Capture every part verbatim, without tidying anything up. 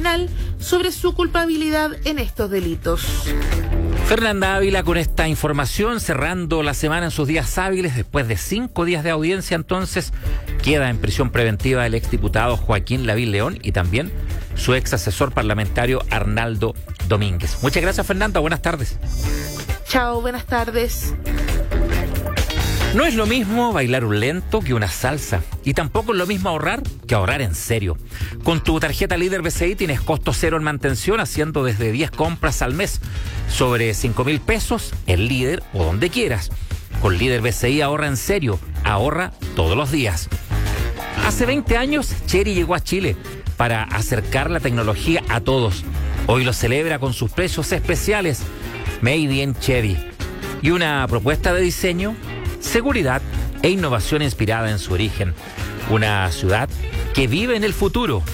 criminal sobre su culpabilidad en estos delitos. Fernanda Ávila con esta información, cerrando la semana en sus días hábiles, después de cinco días de audiencia, entonces queda en prisión preventiva el exdiputado Joaquín Lavín León y también su ex asesor parlamentario Arnaldo Domínguez. Muchas gracias, Fernanda, buenas tardes. Chao, buenas tardes. No es lo mismo bailar un lento que una salsa, y tampoco es lo mismo ahorrar que ahorrar en serio. Con tu tarjeta Líder B C I tienes costo cero en mantención, haciendo desde diez compras al mes sobre cinco mil pesos en Líder o donde quieras. Con Líder B C I ahorra en serio, ahorra todos los días. Hace veinte años Chery llegó a Chile para acercar la tecnología a todos. Hoy lo celebra con sus precios especiales Made in Chery y una propuesta de diseño, seguridad e innovación inspirada en su origen. Una ciudad que vive en el futuro.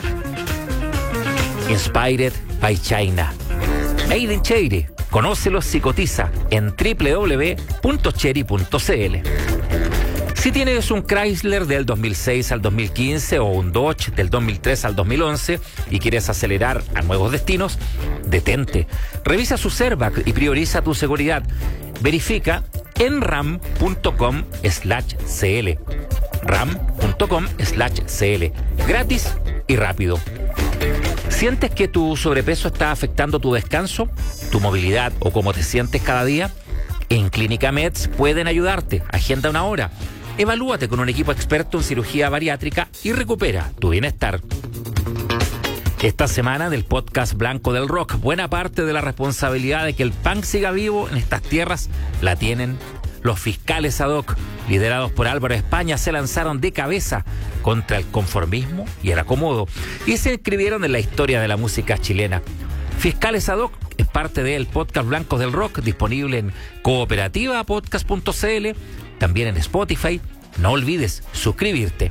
Inspired by China. Made in Chery. Conócelos y cotiza en doble u doble u doble u punto chery punto c l. Si tienes un Chrysler del dos mil seis al dos mil quince o un Dodge del dos mil tres al dos mil once y quieres acelerar a nuevos destinos, detente. Revisa su Servac y prioriza tu seguridad. Verifica en ram punto com slash cl. ram punto com slash cl. Gratis y rápido. ¿Sientes que tu sobrepeso está afectando tu descanso, tu movilidad o cómo te sientes cada día? En Clínica Meds pueden ayudarte. Agenda una hora. Evalúate con un equipo experto en cirugía bariátrica y recupera tu bienestar. Esta semana del podcast Blanco del Rock, buena parte de la responsabilidad de que el punk siga vivo en estas tierras la tienen los fiscales ad hoc, liderados por Álvaro España, se lanzaron de cabeza contra el conformismo y el acomodo y se inscribieron en la historia de la música chilena. Fiscales ad hoc es parte del podcast Blancos del Rock, disponible en cooperativa podcast punto c l, también en Spotify. No olvides suscribirte.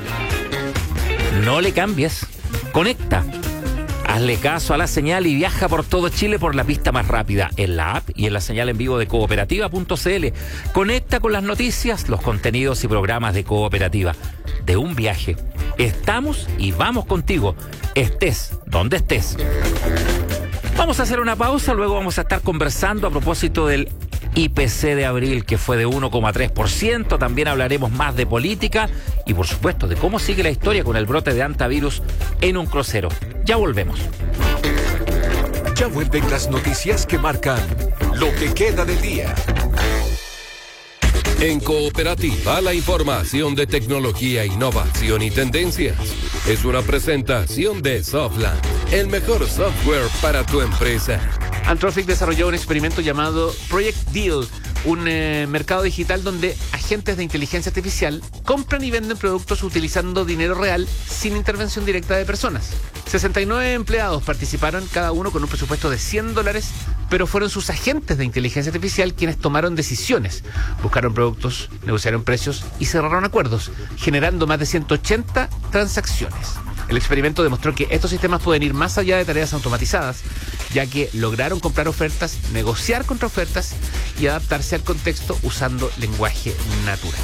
No le cambies, conecta. Hazle caso a la señal y viaja por todo Chile por la pista más rápida, en la app y en la señal en vivo de cooperativa punto c l. Conecta con las noticias, los contenidos y programas de Cooperativa. De un viaje. Estamos y vamos contigo, estés donde estés. Vamos a hacer una pausa, luego vamos a estar conversando a propósito del I P C de abril, que fue de uno coma tres por ciento. También hablaremos más de política y, por supuesto, de cómo sigue la historia con el brote de hantavirus en un crucero. Ya volvemos. Ya vuelven las noticias que marcan lo que queda del día. En Cooperativa, la información de tecnología, innovación y tendencias. Es una presentación de Softland, el mejor software para tu empresa. Anthropic desarrolló un experimento llamado Project Deal, un eh, mercado digital donde agentes de inteligencia artificial compran y venden productos utilizando dinero real sin intervención directa de personas. sesenta y nueve empleados participaron, cada uno con un presupuesto de cien dólares, pero fueron sus agentes de inteligencia artificial quienes tomaron decisiones. Buscaron productos, negociaron precios y cerraron acuerdos, generando más de ciento ochenta transacciones. El experimento demostró que estos sistemas pueden ir más allá de tareas automatizadas, ya que lograron comprar ofertas, negociar contra ofertas y adaptarse al contexto usando lenguaje natural.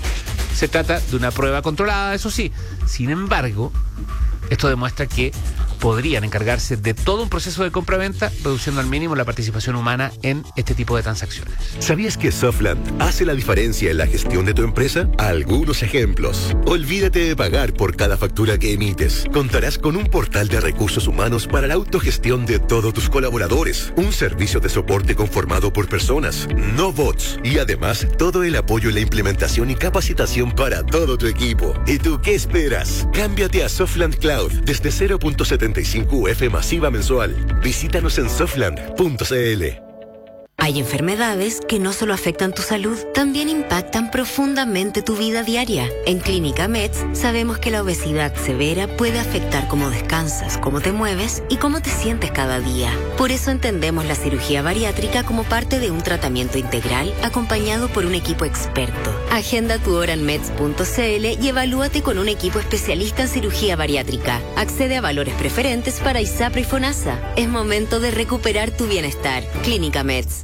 Se trata de una prueba controlada, eso sí. Sin embargo, esto demuestra que podrían encargarse de todo un proceso de compra-venta, reduciendo al mínimo la participación humana en este tipo de transacciones. ¿Sabías que Softland hace la diferencia en la gestión de tu empresa? Algunos ejemplos. Olvídate de pagar por cada factura que emites. Contarás con un portal de recursos humanos para la autogestión de todos tus colaboradores. Un servicio de soporte conformado por personas, no bots. Y además, todo el apoyo en la implementación y capacitación para todo tu equipo. ¿Y tú qué esperas? Cámbiate a Softland Cloud desde cero punto setenta y cinco U F masiva mensual. Visítanos en softland punto c l. Hay enfermedades que no solo afectan tu salud, también impactan profundamente tu vida diaria. En Clínica Meds sabemos que la obesidad severa puede afectar cómo descansas, cómo te mueves y cómo te sientes cada día. Por eso entendemos la cirugía bariátrica como parte de un tratamiento integral acompañado por un equipo experto. Agenda tu hora en meds punto c l y evalúate con un equipo especialista en cirugía bariátrica. Accede a valores preferentes para ISAPRE y FONASA. Es momento de recuperar tu bienestar. Clínica Meds.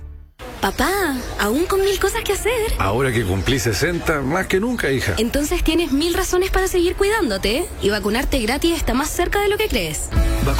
Papá, aún con mil cosas que hacer. Ahora que cumplí sesenta, más que nunca, hija. Entonces tienes mil razones para seguir cuidándote. Y vacunarte gratis está más cerca de lo que crees.